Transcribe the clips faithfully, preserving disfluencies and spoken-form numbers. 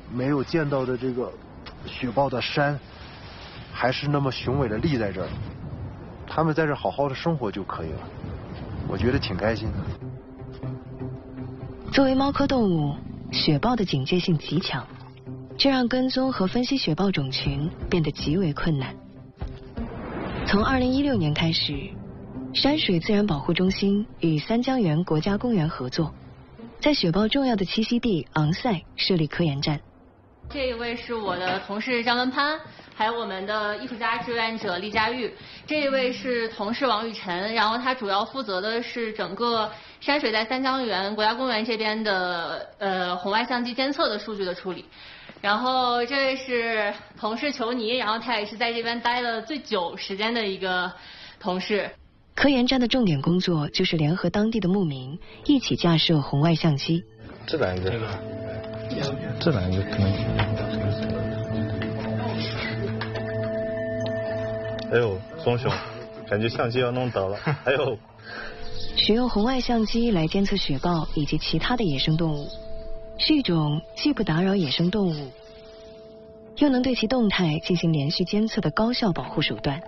没有见到的这个雪豹的山，还是那么雄伟的立在这儿，他们在这好好的生活就可以了，我觉得挺开心的。 作为猫科动物，雪豹的警戒性极强，这让跟踪和分析雪豹种群变得极为困难。从二零一六年开始，山水自然保护中心与三江源国家公园合作，在雪豹重要的栖息地昂塞设立科研站。 这一位是我的同事张文攀，还有我们的艺术家志愿者厉佳玉。这一位是同事王雨晨，然后他主要负责的是整个山水在三江源国家公园这边的呃红外相机监测的数据的处理。然后这位是同事裘尼，然后他也是在这边待了最久时间的一个同事。 科研站的重点工作就是联合当地的牧民一起架设红外相机。 这两个， 这两个可能。哎呦，松熊，感觉相机要弄倒了。哎呦。 使用红外相机来监测雪豹以及其他的野生动物，是一种既不打扰野生动物，又能对其动态进行连续监测的高效保护手段。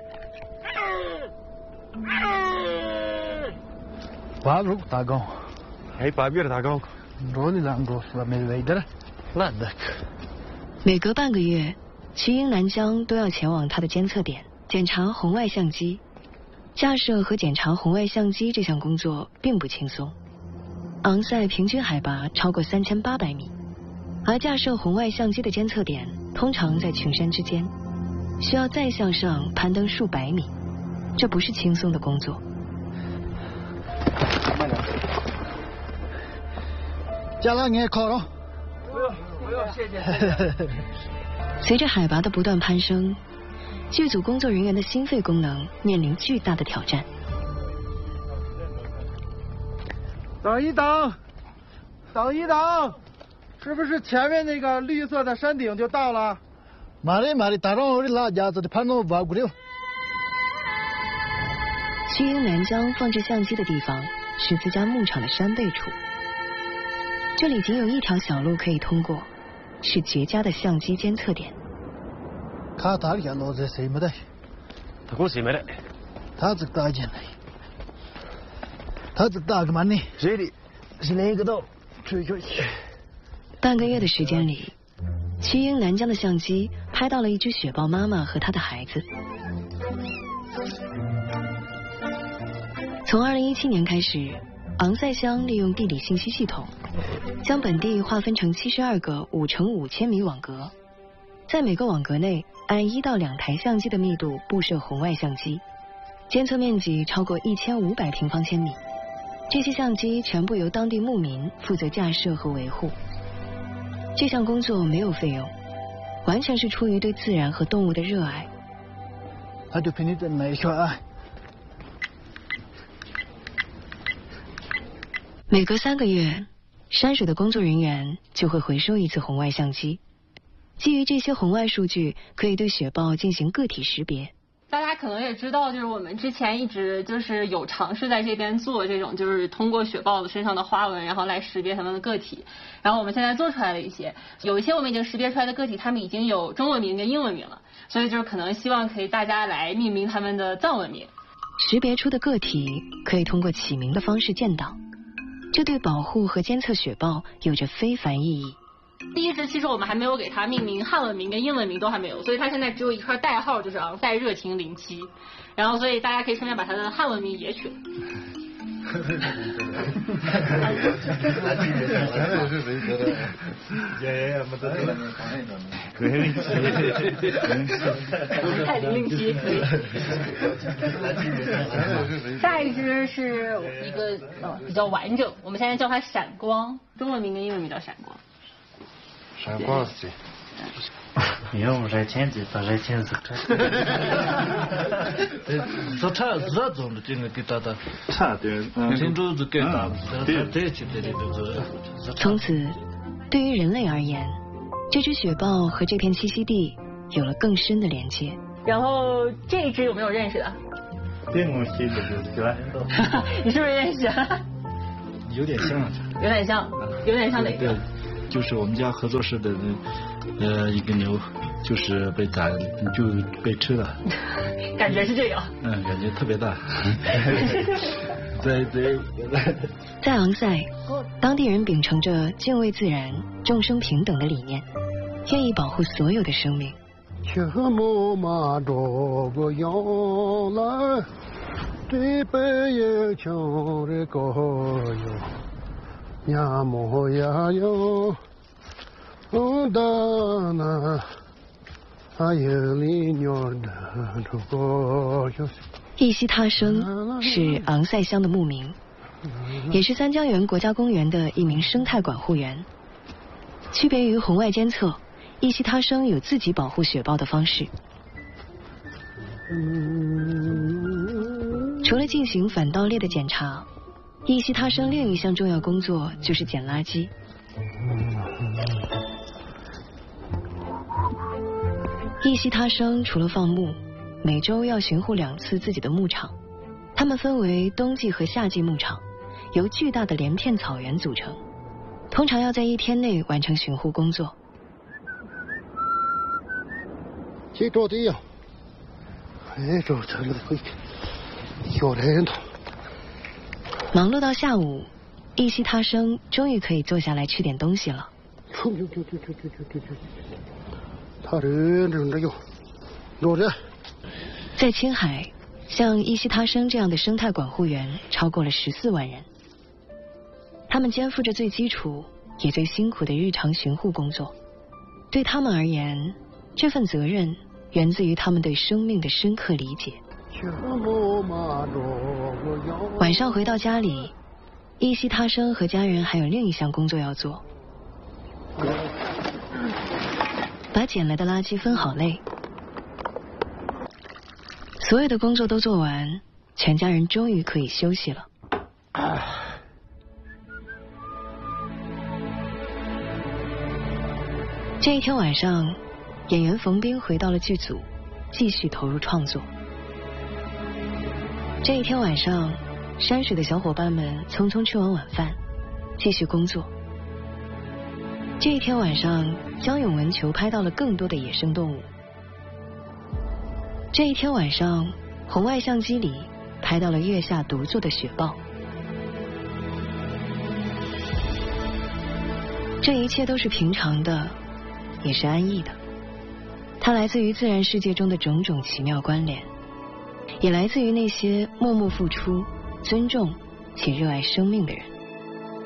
巴鲁大狗， 哎，巴比尔大狗， 罗尼两个是没味的，烂的。 每隔半个月，奇英南江都要前往它的监测点检查红外相机。架设和检查红外相机这项工作并不轻松。昂塞平均海拔超过三千八百米，而架设红外相机的监测点通常在群山之间，需要再向上攀登数百米，这不是轻松的工作。 加了你烤了。 不用不用，谢谢谢谢。 随着海拔的不断攀升，剧组工作人员的心肺功能面临巨大的挑战。 等一等，等一等，是不是前面那个绿色的山顶就到了？ 马里马里，打上我的拉架子的攀登瓦古六。 西英南江放置相机的地方是自家牧场的山背处，这里仅有一条小路可以通过，是绝佳的相机监测点。 他打的老子谁没得？ 他给我谁没得？ 他这大件的，他这大个蛮的，这里是哪个道？吹吹。 半个月的时间里，奇英南江的相机拍到了一只雪豹妈妈和她的孩子。从二零一七年开始，昂塞乡利用地理信息系统，将本地划分成七十二个五乘五千米网格，在每个网格内按一到两台相机的密度布设红外相机，监测面积超过一千五百平方千米。这些相机全部由当地牧民负责架设和维护。这项工作没有费用，完全是出于对自然和动物的热爱。 他就凭你这没说爱。 每隔三个月，山水的工作人员就会回收一次红外相机。基于这些红外数据，可以对雪豹进行个体识别。 大家可能也知道，就是我们之前一直就是有尝试在这边做这种，就是通过雪豹身上的花纹，然后来识别它们的个体。然后我们现在做出来了一些，有一些我们已经识别出来的个体，它们已经有中文名跟英文名了，所以就是可能希望可以大家来命名它们的藏文名。 识别出的个体可以通过起名的方式建档，这对保护和监测雪豹有着非凡意义。 第一只其实我们还没有给它命名，汉文名跟英文名都还没有，所以它现在只有一串代号，就是昂塞热情零七，然后所以大家可以顺便把它的汉文名也取了。太零零七。下一只是一个呃比较完整，我们现在叫它闪光，中文名跟英文名叫闪光。 闪光是。 用热钱子把热钱子。 这差这种的，这个给他的差点， 听住是给他的，这去这里都是。 从此，对于人类而言，这只雪豹和这片栖息地有了更深的连接。 然后这一只有没有认识的？ 这我记得是吧？ 你是不是认识？ 有点像， 有点像，有点像哪个？ 就是我们家合作社的呃一个牛，就是被打就被吃了。 感觉是这样。 嗯，感觉特别大。在在在昂塞，当地人秉承着敬畏自然、众生平等的理念，愿意保护所有的生命。 对北也瞧的高哟，呀么呀哟，哦哒那，啊有里鸟的这个哟。 伊西他生是昂塞乡的牧民，也是三江源国家公园的一名生态管护员。区别于红外监测，伊西他生有自己保护雪豹的方式。除了进行反盗猎的检查，伊西他生另一项重要工作就是捡垃圾。伊西他生除了放牧，每周要巡护两次自己的牧场。它们分为冬季和夏季牧场，由巨大的连片草原组成，通常要在一天内完成巡护工作。 这着地呀，哎，这这了会小人头。 忙碌到下午，伊西他生终于可以坐下来吃点东西了。 就就就就就就就就，他这这这哟，着着。 在青海，像伊西他生这样的生态管护员超过了十四万人，他们肩负着最基础也最辛苦的日常巡护工作。对他们而言，这份责任源自于他们对生命的深刻理解。晚上回到家里，伊西他生和家人还有另一项工作要做，把捡来的垃圾分好类。所有的工作都做完，全家人终于可以休息了。这一天晚上，演员冯彬回到了剧组，继续投入创作。这一天晚上，山水的小伙伴们匆匆吃完晚饭，继续工作。这一天晚上，江永文球拍到了更多的野生动物。这一天晚上，红外相机里拍到了月下独坐的雪豹。这一切都是平常的，也是安逸的。它来自于自然世界中的种种奇妙关联，也来自于那些默默付出、尊重且热爱生命的人。